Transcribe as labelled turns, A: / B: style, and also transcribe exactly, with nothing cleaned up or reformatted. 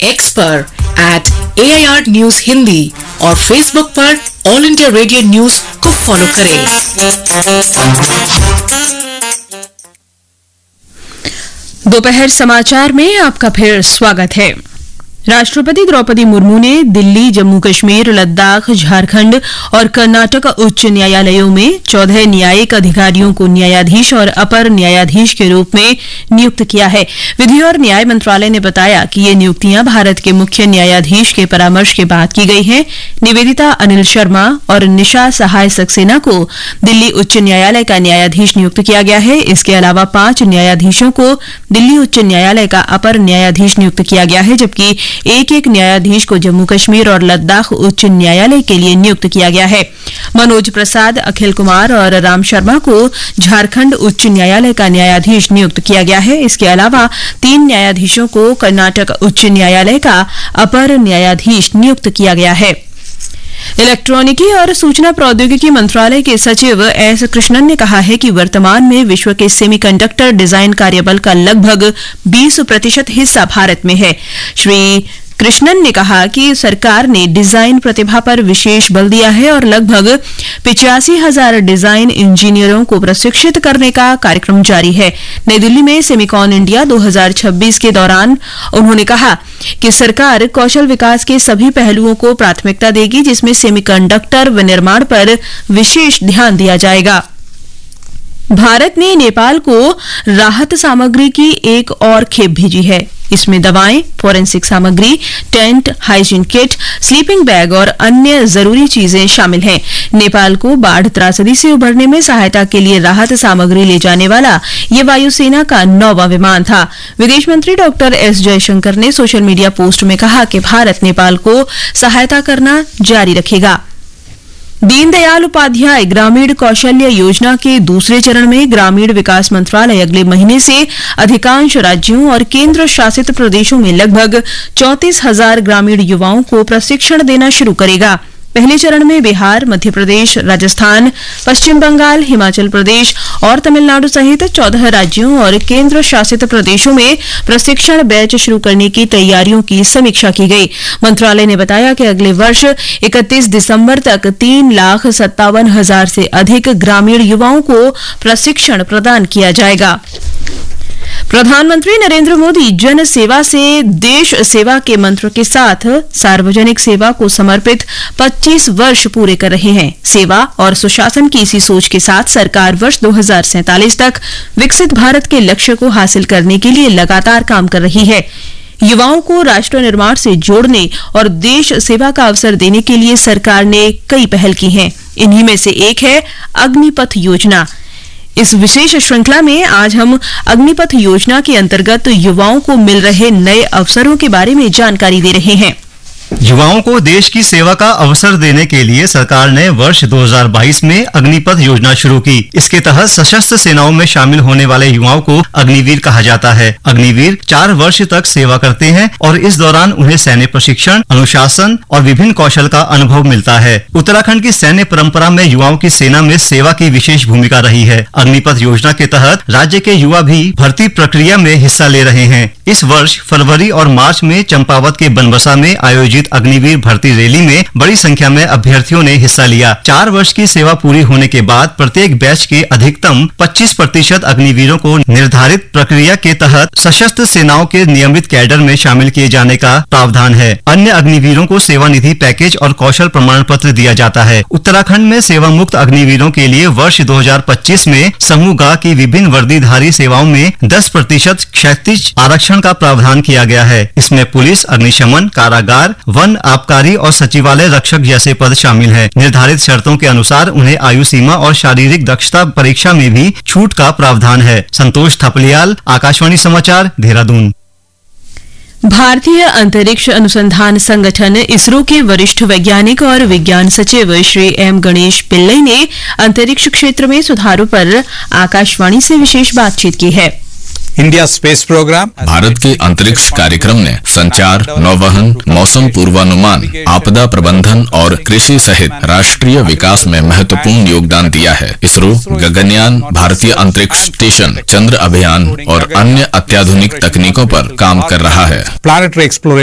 A: X पर eight A I R news Hindi और Facebook पर ऑल इंडिया रेडियो न्यूज को फॉलो करें।
B: दोपहर समाचार में आपका फिर स्वागत है। राष्ट्रपति द्रौपदी मुर्मू ने दिल्ली, जम्मू कश्मीर, लद्दाख, झारखंड और कर्नाटक उच्च न्यायालयों में चौदह न्यायिक अधिकारियों को न्यायाधीश और अपर न्यायाधीश के रूप में नियुक्त किया है। विधि और न्याय मंत्रालय ने बताया कि ये नियुक्तियां भारत के मुख्य न्यायाधीश के परामर्श के बाद की गई हैं। निवेदिता अनिल शर्मा और निशा सहाय सक्सेना को दिल्ली उच्च न्यायालय का न्यायाधीश नियुक्त किया गया है। इसके अलावा पांच न्यायाधीशों को दिल्ली उच्च न्यायालय का अपर न्यायाधीश नियुक्त किया गया है, जबकि एक एक न्यायाधीश को जम्मू कश्मीर और लद्दाख उच्च न्यायालय के लिए नियुक्त किया गया है। मनोज प्रसाद, अखिल कुमार और राम शर्मा को झारखंड उच्च न्यायालय का न्यायाधीश नियुक्त किया गया है। इसके अलावा तीन न्यायाधीशों को कर्नाटक उच्च न्यायालय का अपर न्यायाधीश नियुक्त किया गया है। इलेक्ट्रॉनिकी और सूचना प्रौद्योगिकी मंत्रालय के सचिव एस कृष्णन ने कहा है कि वर्तमान में विश्व के सेमीकंडक्टर डिजाइन कार्यबल का लगभग बीस प्रतिशत हिस्सा भारत में है। श्री कृष्णन ने कहा कि सरकार ने डिजाइन प्रतिभा पर विशेष बल दिया है और लगभग पिचासी हजार डिजाइन इंजीनियरों को प्रशिक्षित करने का कार्यक्रम जारी है। नई दिल्ली में सेमिकॉन इंडिया दो हज़ार छब्बीस के दौरान उन्होंने कहा कि सरकार कौशल विकास के सभी पहलुओं को प्राथमिकता देगी, जिसमें सेमीकंडक्टर विनिर्माण पर विशेष ध्यान दिया जाएगा। भारत ने नेपाल को राहत सामग्री की एक और खेप भेजी है। इसमें दवाएं, फोरेंसिक सामग्री, tent, hygiene kit, sleeping bag और अन्य जरूरी चीजें शामिल हैं। नेपाल को बाढ़ त्रासदी से उबरने में सहायता के लिए राहत सामग्री ले जाने वाला ये वायुसेना का नौवां विमान था। विदेश मंत्री डॉक्टर एस जयशंकर ने सोशल मीडिया पोस्ट में कहा कि भारत नेपाल को सहायता करना जारी रखेगा। दीनदयाल उपाध्याय ग्रामीण कौशल्य योजना के दूसरे चरण में ग्रामीण विकास मंत्रालय अगले महीने से अधिकांश राज्यों और केंद्र शासित प्रदेशों में लगभग चौंतीस हजार ग्रामीण युवाओं को प्रशिक्षण देना शुरू करेगा। पहले चरण में बिहार, मध्य प्रदेश, राजस्थान, पश्चिम बंगाल, हिमाचल प्रदेश और तमिलनाडु सहित चौदह राज्यों और केंद्र शासित प्रदेशों में प्रशिक्षण बैच शुरू करने की तैयारियों की समीक्षा की गई। मंत्रालय ने बताया कि अगले वर्ष इकतीस दिसंबर तक तीन लाख सत्तावन हजार से अधिक ग्रामीण युवाओं को प्रशिक्षण प्रदान किया जाएगा। प्रधानमंत्री नरेंद्र मोदी जन सेवा से देश सेवा के मंत्र के साथ सार्वजनिक सेवा को समर्पित पच्चीस वर्ष पूरे कर रहे हैं। सेवा और सुशासन की इसी सोच के साथ सरकार वर्ष दो हज़ार सैंतालीस तक विकसित भारत के लक्ष्य को हासिल करने के लिए लगातार काम कर रही है। युवाओं को राष्ट्र निर्माण से जोड़ने और देश सेवा का अवसर देने के लिए सरकार ने कई पहल की हैं। इन्हीं में से एक है अग्निपथ योजना। इस विशेष श्रृंखला में आज हम अग्निपथ योजना के अंतर्गत युवाओं को मिल रहे नए अवसरों के बारे में जानकारी दे रहे हैं।
C: युवाओं को देश की सेवा का अवसर देने के लिए सरकार ने वर्ष दो हज़ार बाईस में अग्निपथ योजना शुरू की। इसके तहत सशस्त्र सेनाओं में शामिल होने वाले युवाओं को अग्निवीर कहा जाता है। अग्निवीर चार वर्ष तक सेवा करते हैं और इस दौरान उन्हें सैन्य प्रशिक्षण, अनुशासन और विभिन्न कौशल का अनुभव मिलता है। उत्तराखंड की सैन्य परंपरा में युवाओं की सेना में सेवा की विशेष भूमिका रही है। अग्निपथ योजना के तहत राज्य के युवा भी भर्ती प्रक्रिया में हिस्सा ले रहे हैं। इस वर्ष फरवरी और मार्च में चंपावत के बनबसा में आयोजित अग्निवीर भर्ती रैली में बड़ी संख्या में अभ्यर्थियों ने हिस्सा लिया। चार वर्ष की सेवा पूरी होने के बाद प्रत्येक बैच के अधिकतम पच्चीस प्रतिशत अग्निवीरों को निर्धारित प्रक्रिया के तहत सशस्त्र सेनाओं के नियमित कैडर में शामिल किए जाने का प्रावधान है। अन्य अग्निवीरों को सेवानिधि पैकेज और कौशल प्रमाण पत्र दिया जाता है। उत्तराखंड में सेवा मुक्त अग्निवीरों के लिए वर्ष दो हज़ार पच्चीस में समूह गा की विभिन्न वर्दीधारी सेवाओं में दस प्रतिशत क्षैतिज आरक्षण का प्रावधान किया गया है। इसमें पुलिस, अग्निशमन, कारागार, वन, आबकारी और सचिवालय रक्षक जैसे पद शामिल हैं। निर्धारित शर्तों के अनुसार उन्हें आयु सीमा और शारीरिक दक्षता परीक्षा में भी छूट का प्रावधान है। संतोष थपलियाल, आकाशवाणी समाचार, देहरादून।
B: भारतीय अंतरिक्ष अनुसंधान संगठन इसरो के वरिष्ठ वैज्ञानिक और विज्ञान सचिव श्री एम गणेश पिल्लई ने अंतरिक्ष क्षेत्र में सुधारों पर आकाशवाणी से विशेष बातचीत की है।
D: इंडिया स्पेस प्रोग्राम
E: भारत के अंतरिक्ष कार्यक्रम ने संचार, नौवहन, मौसम पूर्वानुमान, आपदा प्रबंधन और कृषि सहित राष्ट्रीय विकास में महत्वपूर्ण योगदान दिया है। इसरो गगनयान, भारतीय अंतरिक्ष स्टेशन, चंद्र अभियान और अन्य अत्याधुनिक तकनीकों पर काम कर रहा है।
D: Planetary exploration